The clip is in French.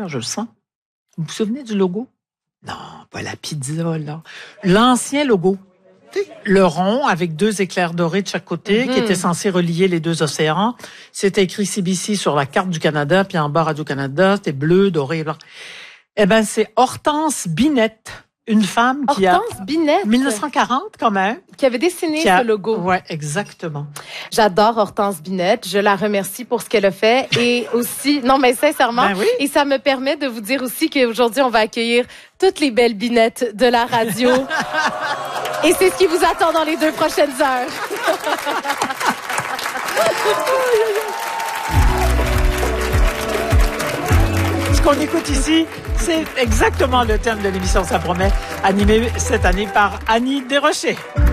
je le sens. Vous vous souvenez du logo? Non, pas la pizza, là. L'ancien logo. Le rond avec 2 éclairs dorés de chaque côté qui était censé relier les 2 océans. C'était écrit CBC sur la carte du Canada, puis en bas Radio-Canada, c'était bleu, doré, blanc. Eh ben, c'est Hortense Binette, une femme qui Hortense Binette. 1940 quand même. Qui avait dessiné ce logo. Ouais, exactement. J'adore Hortense Binette. Je la remercie pour ce qu'elle a fait. Et aussi, non, mais sincèrement. Ben oui. Et ça me permet de vous dire aussi qu'aujourd'hui, on va accueillir toutes les belles binettes de la radio. Et c'est ce qui vous attend dans les 2 prochaines heures. Ce qu'on écoute ici, c'est exactement le thème de l'émission Ça promet, animé cette année par Annie Desrochers.